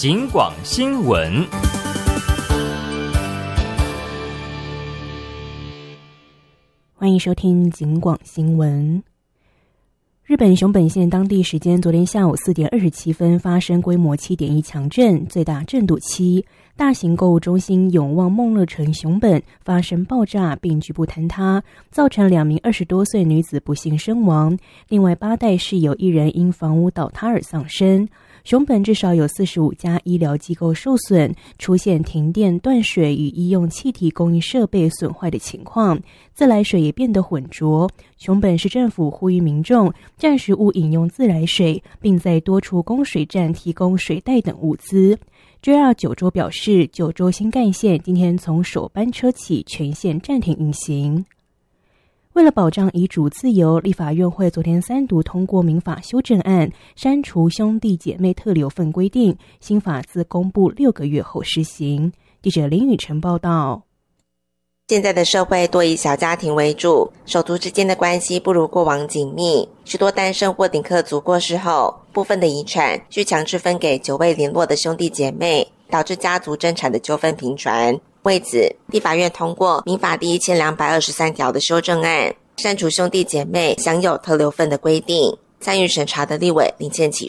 警广新闻。 欢迎收听警广新闻。日本熊本县当地时间昨天下午4点27分发生规模 7.1 强震，最大震度7，大型购物中心永旺梦乐城熊本发生爆炸并局部坍塌，造成2名20多岁女子不幸身亡，另外8代室友1人因房屋倒塌而丧生。熊本至少有45家医疗机构受损，出现停电、断水与医用气体供应设备损坏的情况，自来水也变得浑浊。熊本市政府呼吁民众暂时勿饮用自来水，并在多处供水站提供水袋等物资。JR 九州表示，九州新干线今天从首班车起全线暂停运行。为了保障遗嘱自由，立法院会昨天3读通过民法修正案，删除兄弟姐妹特留份规定，新法自公布6个月后施行。记者林雨晨报道。 现在的社会多以小家庭为主，手足之间的关系不如过往紧密。许多单身或顶客族过世后，部分的遗产需强制分给久未联络的兄弟姐妹，导致家族争产的纠纷频传。为此，立法院通过民法第1223条的修正案，删除兄弟姐妹享有特留份的规定。参与审查的立委林建启